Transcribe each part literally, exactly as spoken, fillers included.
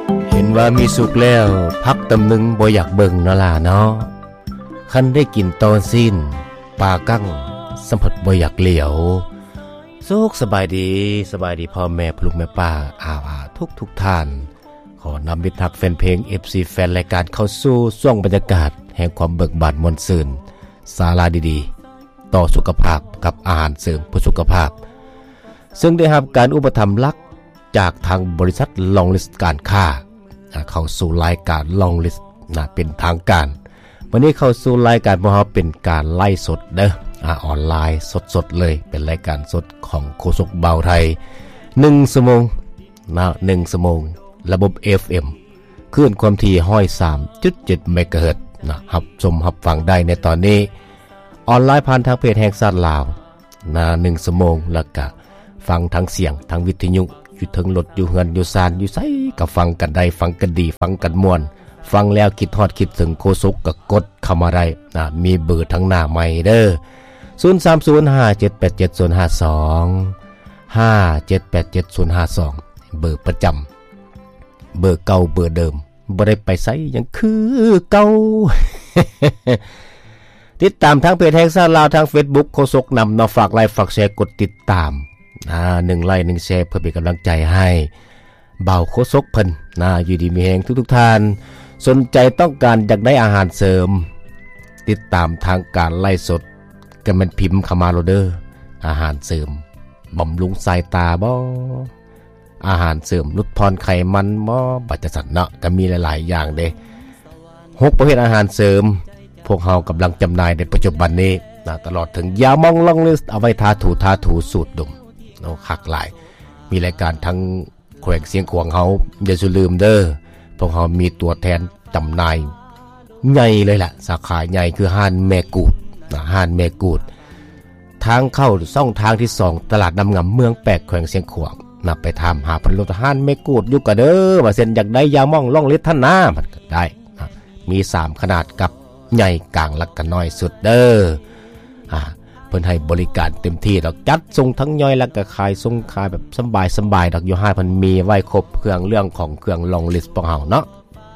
เห็นว่ามีสุกแล้วพักตำนึงบ่อยากเบิ่งเนาะล่ะเนาะคันได้กินตอนสิ้นปลากั้งสัมผัสบ่อยากเหลียวสุขสบายดีสบายดีพ่อแม่พลุกแม่ป้าอาวาทุกทุกท่านขอนำมิตรทักแฟนเพลง เอฟ ซี แฟนรายการเข้าสู่ช่วงบรรยากาศแห่งความเบิกบานมวลซื่นสาระดีๆต่อสุขภาพกับอาหารเสริมเพื่อสุขภาพซึ่งได้รับการอุปถัมภ์หลักจากทางบริษัทลองลิสต์การค้าเข้าสู่รายการลองลิสต์นะเป็นทางการวันนี้เข้าสู่รายการของเราเป็นการไล่สดเด้ออ่าออนไลน์สดๆเลยเป็นรายการสดของโฆษกเบาไทยหนึ่งชั่วโมงนะหนึ่งชั่วโมงระบบ เอฟ เอ็ม คลื่นความถี่ หนึ่งร้อยสามจุดเจ็ด เมกะเฮิรตซ์นะครับชมรับฟังได้ในตอนนี้ออนไลน์ผ่านทางเพจแห่งชาติลาวนะหนึ่งชั่วโมงแล้วก็ฟังทั้งเสียงทั้งวิทยุอยู่ถึงรถอยู่เฮือนอยู่ซานอยู่ไสก็ฟังกันได้ฟังกันดีฟังกันม่วนฟังแล้วคิดฮอดคิดถึงโฆษกก็กดเข้ามาได้นะมีเบอร์ทั้งหน้าใหม่เด้อศูนย์ สาม ศูนย์ ห้า เจ็ด แปด เจ็ด ศูนย์ ห้า สอง ห้า เจ็ด แปด เจ็ด ศูนย์ ห้า สองเบอร์ประจำเบอร์เก่าเบอร์เดิมบ่ได้ไปไสยังคือเก่า ติดตามทางเพจแห่งชาติลาวทาง Facebook โฆษกนำเนาะฝากไลค์ฝากแชร์กดติดตามอ่าหนึ่งไลค์หนึ่งแชร์เพื่อเป็นกำลังใจให้เบาโฆษกเพิ่นนะอยู่ดีมีแฮงทุกๆท่านสนใจต้องการอยากได้อาหารเสริมติดตามทางการไล่สดก็มันพิมพ์เข้ามาโลดเด้ออาหารเสริมบำรุงสายตาบ่อาหารเสริมลดทอนไขมันบ่บัดจังซั่นเนาะก็มีหลายๆอย่างเด้หกประเภทอาหารเสริมพวกเรากำลังจำหน่ายในปัจจุบันนี้นะตลอดถึงยามองลองลิสต์เอาไว้ทาถูทาถูสูตรดมเนาะคักหลายมีรายการทั้งแขวงเสียงขวางเฮาอย่าลืมเด้อพวกเฮามีตัวแทนจำหน่ายใหญ่เลยล่ะสาขาใหญ่คือห้านแม่กูดนะห้านแม่กูดทางเข้าช่องทางที่สองตลาดน้ำงำเมืองแปดแขวงเสียงขวางนะไปถามหาพันโลทห้านแม่กูดอยู่กะเด้อว่าเส้นอยากได้ยามองลองลิสต์ท่านนะมันก็ได้นะมีสามขนาดกับใหญ่กลางและก็น้อยสุดเด้ออ่าเพิ่นให้บริการเต็มที่ดอกจัดส่งทั้งย่อยและก็ขายส่งขายแบบสบายสบายดอกอยู่ห้าเพิ่นมีไว้ครบเครื่องเรื่องของเครื่องลองลิสต์ของเฮาเนาะ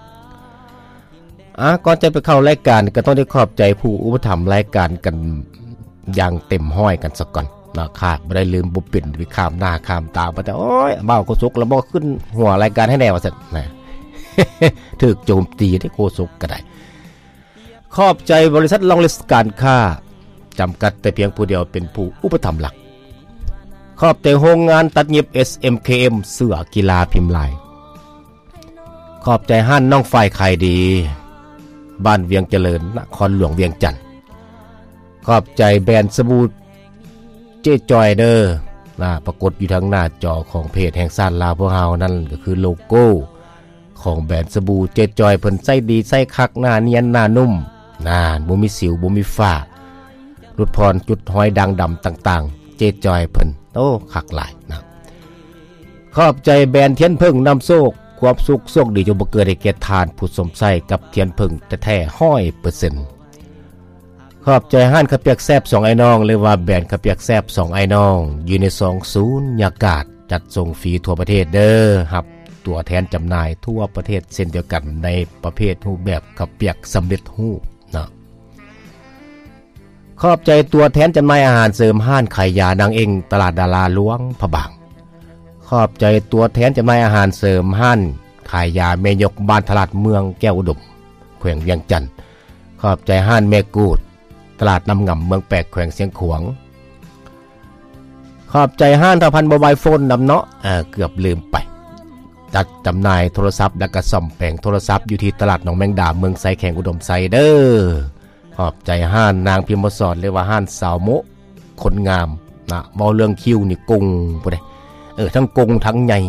อ่ะก่อนจะไปเข้ารายการก็ต้องได้ขอบใจผู้อุปถัมภ์รายการกันอย่างเต็มห้อยกันสักก่อนนะค่ะบ่ได้ลืมบ่ปิ่นไปข้ามหน้าข้ามตาบ่แต่โอ้ยเบ้าโคศกแล้วบ่ขึ้นหัวรายการให้แน่ว่าซั่นนะ ถูกโจมตีที่โคศกก็ได้ขอบใจบริษัทลองลิสต์การค้าจำกัดแต่เพียงผู้เดียวเป็นผู้อุปถัมภ์หลักขอบใจโรงงานตัดเย็บ เอส เอ็ม เค เอ็ม เสื้อกีฬาพิมพ์ลายขอบใจห้านน้องฝ่ายขายดีบ้านเวียงเจริญนครหลวงเวียงจันทน์ขอบใจแบรนด์สบู่เจ๊จอยเดอร์นะปรากฏอยู่ทางหน้าจอของเพจแห่งชาติลาวพวกเฮานั่นก็คือโลโก้ของแบรนด์สบู่เจ๊จอยเพิ่นใส่ดีใส่คักหน้าเนียนหน้านุ่มน่าบ่มีสิวบ่มีฝ้าลดพรจุดห้อยด่างดำต่างๆเจ๊จอยเพิ่นโตคักหลายนะขอบใจแบรนด์เทียนเพิ่งนำโชคความสุขโชคดีจงบังเกิดให้แก่ทานผู้สมใส่กับเทียนเพิ่งแท้ๆ หนึ่งร้อยเปอร์เซ็นต์ ขอบใจห้านข้าวเปียกแซ่บสองไอ้น้องหรือว่าแบรนด์ข้าวเปียกแซ่บสองไอ้น้องอยู่ในสองศูนย์ยากาศจัดส่งฟรีทั่วประเทศเด้อครับตัวแทนจำหน่ายทั่วประเทศเช่นเดียวกันในประเภทรูปแบบข้าวเปียกสำเร็จรูปนะขอบใจตัวแทนจำหน่ายอาหารเสริมห้านขายยานางเองตลาดดาราหลวงพระบางขอบใจตัวแทนจำหน่ายอาหารเสริมห้านขายยาแม่ยกบ้านตลาดเมืองแก้วอุดมแขวงเวียงจันทน์ขอบใจห้านแม่กูดตลาดน้ำงำเมืองแปดแขวงเสียงขวางขอบใจห้านทพันโมบายโฟนนำเนาะเออเกือบลืมไปจัดจำหน่ายโทรศัพท์และก็ซ่อมแผงโทรศัพท์อยู่ที่ตลาดหนองแมงดาเมืองไซแขวงอุดมไซเด้อขอบใจห้านนางพิมพ์สอนเรียกว่าห้านสาวโมคนงามนะเว้าเรื่องคิวนี่กงบ่ได้เออทั้งกงทั้งใหญ่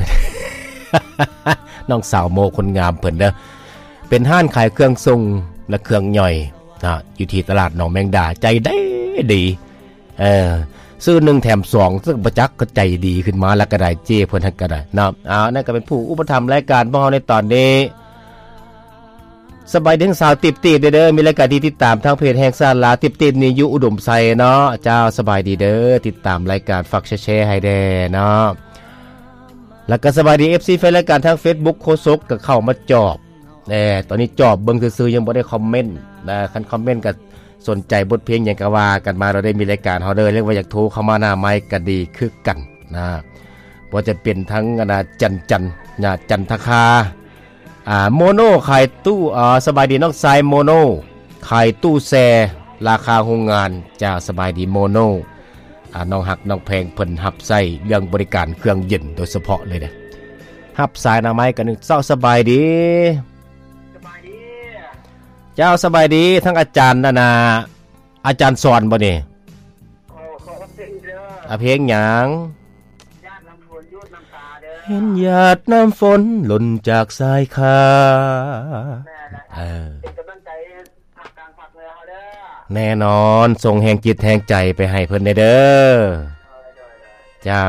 น้องสาวโมคนงามเพิ่นเด้อเป็นห้านขายเครื่องทรงและเครื่องย่อยนะอยู่ที่ตลาดหนองแมงดาใจได้ดีเออซื้อหนึ่งแถมสองซึ่งประจักษ์ก็ใจดีขึ้นมาแล้วก็ได้เจ้เพิ่นก็ได้นะเอานั่นก็เป็นผู้อุปถัมภ์รายการพวกเราในตอนนี้สบายดีทั้งสาวติบติบเด้อมีรายการที่ติดตามทางเพจแห่งชาติลาวติบติบนี่อยู่อุดมไซเนาะเจ้าสบายดีเด้อติดตามรายการฝากแชร์ให้แด่เนาะแล้วก็สบายดี เอฟ ซี แฟนรายการทาง Facebook โคซกก็เข้ามาจอบแน่ตอนนี้จอบเบิ่งซื่อๆยังบ่ได้คอมเมนต์นะคันคอมเมนต์ก็สนใจบทเพลงหยังก็ว่ากันมาเราได้มีรายการเฮาเด้อเรียกว่าอยากโทรเข้ามาหน้าไมค์ก็ดีคือกันนะบ่จะเป็นทั้งนะจันจันนะจันทคาอ่าโมโนขายตู้อ่าสบายดีน้องทรายโมโนขายตู้แซราคาโรงงานจ้าสบายดีโมโนอ่าน้องหักน้องแพงเพิ่นรับใช้เรื่องบริการเครื่องเย็นโดยเฉพาะเลยเด้รับสายหน้าไม้กันเจ้าสบายดีสบายดีเจ้าสบายดีทั้งอาจารย์นานาอาจารย์สอนบ่นี่โอ้ขอเพลงเด้ออ่ะเพลงหยังญาติน้ำฝนยุดน้ำตาเด้อเห็นหยาดน้ำฝนหล่นจากสายคาเออเป็นกำลังใจภาคกลางภาคเหนือเฮาเด้อแน่นอนส่งแห่งจิตแห่งใจไปให้เพิ่นได้เด้อเจ้า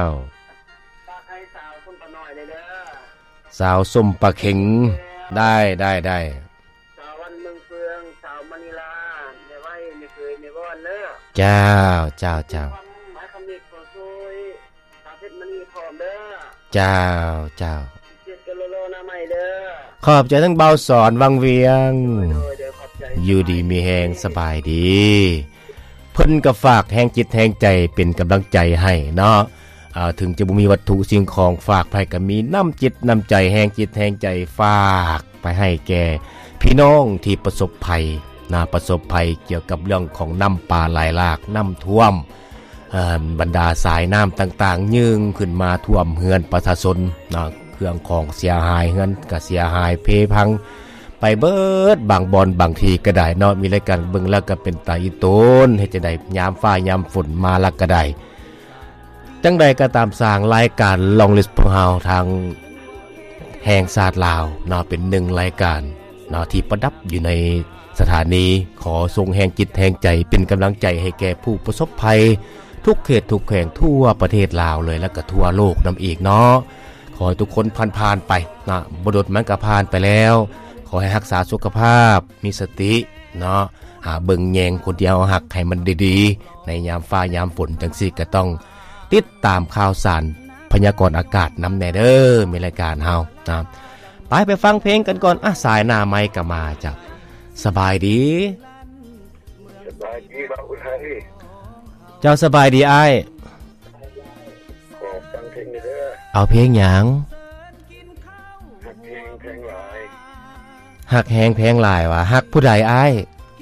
สาวส้มปลาเข็งได้ได้ได้สาววันเมืองเฟืองสาวมณีลาในไว้ในเคยในบ้านเด้อเจ้าเจ้าเจ้าหมายคำนี้ขอช่วยสาวเพชรมณีพร้อมเด้อเจ้าเจ้าเจ็ดกิโลโลนะใหม่เด้อขอบใจทั้งเบาสอนวังเวียงอยู่ดีมีแฮงสบายดีเพิ่นก็ฝากแฮงจิตแฮงใจเป็นกำลังใจให้เนาะถึงจะบ่มีวัตถุสิ่งของฝากไปก็มีน้ำจิตน้ำใจแห่งจิตแห่งใจฝากไปให้แก่พี่น้องที่ประสบภัยนะประสบภัยเกี่ยวกับเรื่องของน้ำป่าไหลหลากน้ำท่วมบรรดาสายน้ำต่างๆยึงขึ้นมาท่วมเฮือนประชาชนนะเครื่องของเสียหายเฮือนก็เสียหายเพพังไปเบิดบางบอนบางทีก็ได้เนาะมีรายการเบิ่งแล้วก็เป็นตาอีโตนเฮ็ดจังได๋ยามฟ้ายามฝนมาแล้วก็ได้จังใดก็ตามสร้างรายการลองลิสต์ของเฮาทางแห่งศาสตร์ลาวเนาะเป็นหนึ่งรายการเนาะที่ประดับอยู่ในสถานีขอส่งแห่งจิตแห่งใจเป็นกำลังใจให้แก่ผู้ประสบภัยทุกเขตทุกแห่งทั่วประเทศลาวเลยแล้วก็ทั่วโลกนำอีกเนาะขอให้ทุกคนผ่านๆไปนะบ่ดดมันก็ผ่านไปแล้วขอให้รักษาสุขภาพมีสติเนาะหาเบิ่งแยงคนเดียวหักให้มันดีๆในยามฟ้ายามฝนจังซี่ก็ต้องติดตามข่าวสารพยากรณ์อากาศนำแน่เด้อมีรายการเฮานะไปไปฟังเพลงกันก่อนอ่ะสายหน้าไมค์ก็มาจ้ะสบายดีสบายดีบ่าวไทยเจ้าสบายดีอ้ายขอฟังเพลงเด้อเอาเพลงหยังฮักแฮงแพงหลายฮักแฮงแพงหลายวะฮักผู้ใดอ้าย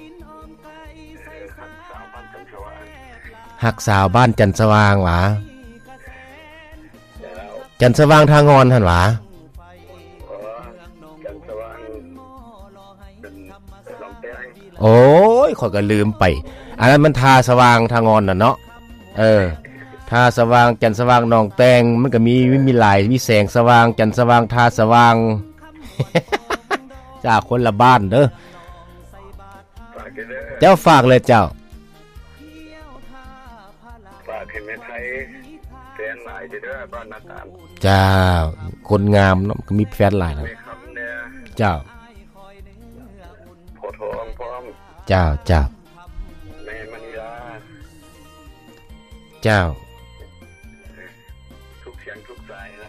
หักสาวบ้านจันทร์สว่างหวาจันทร์สว่างทางอนหั่นหวาจันทร์สว่างเป็นลองแต้งโอ้ยข้อยก็ลืมไปอันนั้นมันทาสว่างทางอนน่ะเนาะเออทาสว่างจันทร์สว่างน้องแตงมันก็มีมีหลายมีแสงสว่างจันทร์สว่างทาสว่างจ้าคนละบ้านเด้อเจ้าฝากเลยเจ้าเห็นในไทยแฟนหลายเด้อบ้านนาตาลเจ้าคนงามเนาะก็มีแฟนหลายนะเจ้าโพทองพร้อมเจ้าเจ้าแม่มณีลาเจ้าทุกเสียงทุกสายนะ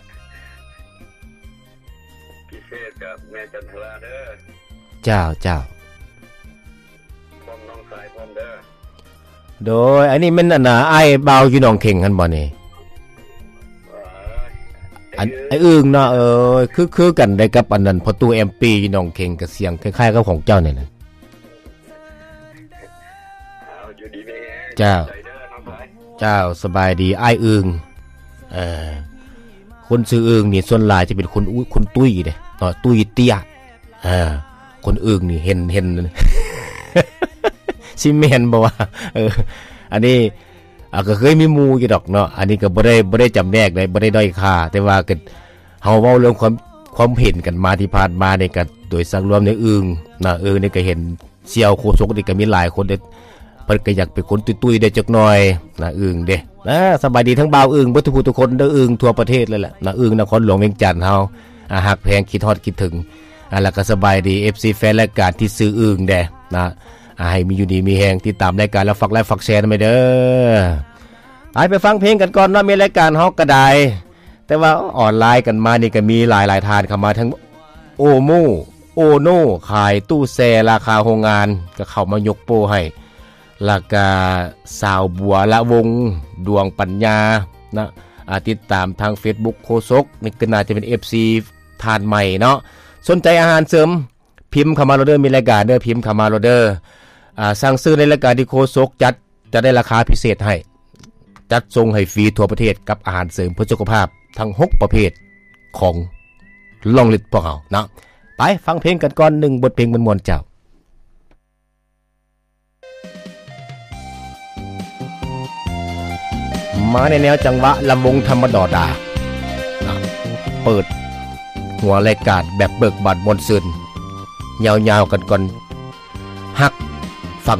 พิเศษกับแม่จันทราเด้อเจ้าเจ้าพร้อมน้องสายพร้อมเด้อโดยอันนี้มันน่ะไอ้เบาอยู่หนองเข่งคั่นบ่นี่อันไอ้อึ่งเนาะเออคือคือกันได้กับอันนั้นพอตู้ เอ็ม พี อยู่หนองเข่งก็เสียงคล้ายๆกับของเจ้านี่น่ะเอาอยู่ดีแม่เจ้าเจ้าสบายดีไอ้อึ่งเออคนชื่ออึ่งนี่ส่วนหลายจะเป็นคนคนตุ้ยเด้เนาะตุ้ยเตี้ยเออคนอึ่งนี่เห็นเห็นซิเมนบ่ว่าเอออันนี้อ่ะก็เคยมีหมู่อยู่ดอกเนาะอันนี้ก็บ่ได้บ่ได้จำแนกได้บ่ได้ด้อยค่าแต่ว่าก็เฮาเว้าเรื่องความความเห็นกันมาที่ผ่านมานี่ก็โดยสักรวมในอึ่งนะเออนี่ก็เห็นเสี่ยวโคศกนี่ก็มีหลายคนเด้เพิ่นก็อยากเป็นคนตุ้ยๆได้จักหน่อยนะอึ่งเด้นะสบายดีทั้งบ่าวอึ่งบ่ทุกผู้ทุกคนเด้ออึ่งทั่วประเทศเลยแหละนะอึ่งนครหลวงเวียงจันทน์เฮาอ่ะฮักแพงคิดฮอดคิดถึงอ่ะแล้วก็สบายดี เอฟ ซี แฟนรายการที่ซื้ออึ่งเด้นะให้มีอยู่ดีมีแฮงติดตามรายการแล้วฝากไลค์ฝากแชร์นำไปเด้อไปไปฟังเพลงกันก่อนเนาะมีรายการเฮาก็ได้แต่ว่าออนไลน์กันมานี่ก็มีหลายๆทานเข้ามาทั้งโอโมโอโน่ขายตู้แช่ราคาโรงงานก็เข้ามายกโปรให้แล้วก็สาวบัวละวงดวงปัญญานะติดตามทาง Facebook โคซกนี่ก็น่าจะเป็น เอฟ ซี ทานใหม่เนาะสนใจอาหารเสริมพิมพ์เข้ามาโรเดอร์มีรายการเด้อพิมพ์เข้ามาโรเดอร์อ่าสั่งซื้อในรายการที่โคซกจัดจะได้ราคาพิเศษให้จัดส่งให้ฟรีทั่วประเทศกับอาหารเสริมเพื่อสุขภาพทั้งหกประเภทของลองลิตพวกเราเนาะไปฟังเพลงกันก่อนหนึ่งบทเพลงมวลๆเจ้ามาในแนวจังหวะลำวงธรรมดาดาเปิดหัวรายการแบบเบิกบานมวลซึนยาวๆกันก่อนฮัก